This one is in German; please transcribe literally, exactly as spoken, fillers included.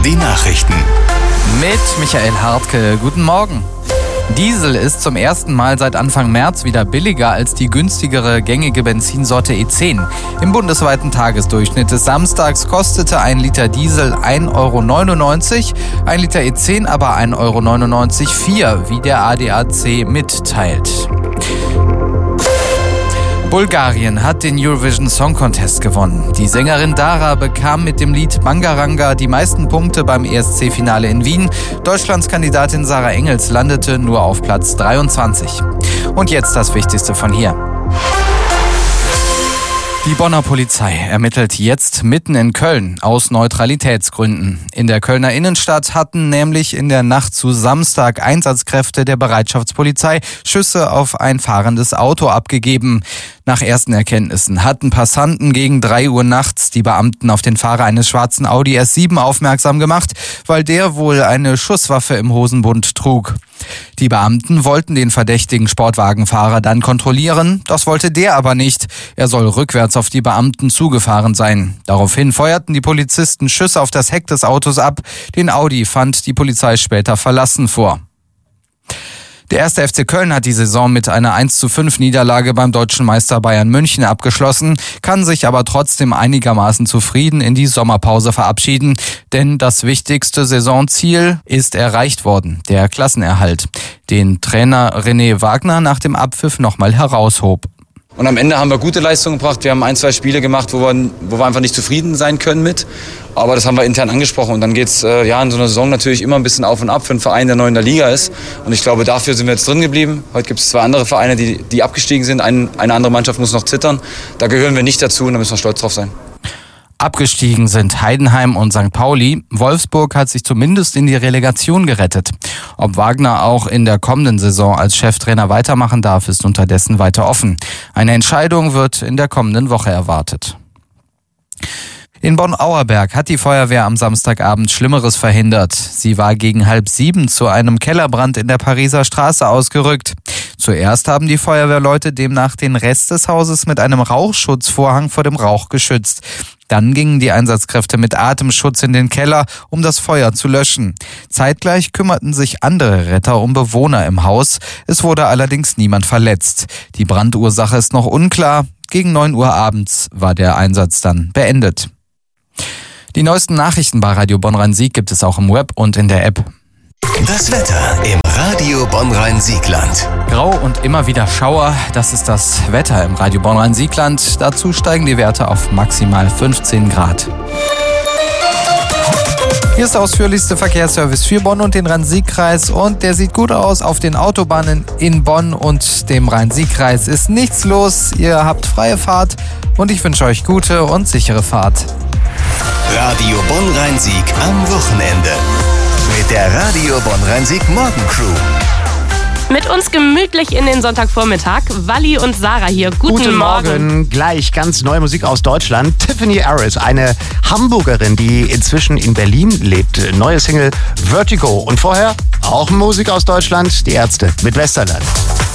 die Nachrichten. Mit Michael Hartke. Guten Morgen. Diesel ist zum ersten Mal seit Anfang März wieder billiger als die günstigere gängige Benzinsorte E zehn. Im bundesweiten Tagesdurchschnitt des Samstags kostete ein Liter Diesel ein Euro neunundneunzig, ein Liter E zehn aber ein Euro neunundneunzig Komma vier, wie der A D A C mitteilt. Bulgarien hat den Eurovision Song Contest gewonnen. Die Sängerin Dara bekam mit dem Lied Bangaranga die meisten Punkte beim E S C-Finale in Wien. Deutschlands Kandidatin Sarah Engels landete nur auf Platz dreiundzwanzig. Und jetzt das Wichtigste von hier. Die Bonner Polizei ermittelt jetzt mitten in Köln aus Neutralitätsgründen. In der Kölner Innenstadt hatten nämlich in der Nacht zu Samstag Einsatzkräfte der Bereitschaftspolizei Schüsse auf ein fahrendes Auto abgegeben. Nach ersten Erkenntnissen hatten Passanten gegen drei Uhr nachts die Beamten auf den Fahrer eines schwarzen Audi S sieben aufmerksam gemacht, weil der wohl eine Schusswaffe im Hosenbund trug. Die Beamten wollten den verdächtigen Sportwagenfahrer dann kontrollieren, das wollte der aber nicht. Er soll rückwärts auf die Beamten zugefahren sein. Daraufhin feuerten die Polizisten Schüsse auf das Heck des Autos ab. Den Audi fand die Polizei später verlassen vor. Der erste F C Köln hat die Saison mit einer eins zu fünf Niederlage beim deutschen Meister Bayern München abgeschlossen, kann sich aber trotzdem einigermaßen zufrieden in die Sommerpause verabschieden. Denn das wichtigste Saisonziel ist erreicht worden, der Klassenerhalt, den Trainer René Wagner nach dem Abpfiff nochmal heraushob. Und am Ende haben wir gute Leistungen gebracht. Wir haben ein, zwei Spiele gemacht, wo wir, wo wir einfach nicht zufrieden sein können mit. Aber das haben wir intern angesprochen. Und dann geht es äh, ja, in so einer Saison natürlich immer ein bisschen auf und ab für einen Verein, der neu in der Liga ist. Und ich glaube, dafür sind wir jetzt drin geblieben. Heute gibt es zwei andere Vereine, die, die abgestiegen sind. Ein, eine andere Mannschaft muss noch zittern. Da gehören wir nicht dazu und da müssen wir stolz drauf sein. Abgestiegen sind Heidenheim und Sankt Pauli. Wolfsburg hat sich zumindest in die Relegation gerettet. Ob Wagner auch in der kommenden Saison als Cheftrainer weitermachen darf, ist unterdessen weiter offen. Eine Entscheidung wird in der kommenden Woche erwartet. In Bonn-Auerberg hat die Feuerwehr am Samstagabend Schlimmeres verhindert. Sie war gegen halb sieben zu einem Kellerbrand in der Pariser Straße ausgerückt. Zuerst haben die Feuerwehrleute demnach den Rest des Hauses mit einem Rauchschutzvorhang vor dem Rauch geschützt. Dann gingen die Einsatzkräfte mit Atemschutz in den Keller, um das Feuer zu löschen. Zeitgleich kümmerten sich andere Retter um Bewohner im Haus. Es wurde allerdings niemand verletzt. Die Brandursache ist noch unklar. Gegen neun Uhr abends war der Einsatz dann beendet. Die neuesten Nachrichten bei Radio Bonn-Rhein-Sieg gibt es auch im Web und in der App. Das Wetter im Radio Bonn-Rhein-Siegland. Grau und immer wieder Schauer, das ist das Wetter im Radio Bonn-Rhein-Siegland. Dazu steigen die Werte auf maximal fünfzehn Grad. Hier ist der ausführlichste Verkehrsservice für Bonn und den Rhein-Sieg-Kreis und der sieht gut aus. Auf den Autobahnen in Bonn und dem Rhein-Sieg-Kreis ist nichts los. Ihr habt freie Fahrt und ich wünsche euch gute und sichere Fahrt. Radio Bonn-Rhein-Sieg am Wochenende. Mit der Radio Bonn-Rhein-Sieg Morgencrew. Mit uns gemütlich in den Sonntagvormittag. Wally und Sarah hier. Guten, Guten Morgen. Morgen. Gleich ganz neue Musik aus Deutschland. Tiffany Harris, eine Hamburgerin, die inzwischen in Berlin lebt. Neue Single Vertigo. Und vorher auch Musik aus Deutschland. Die Ärzte mit Westerland.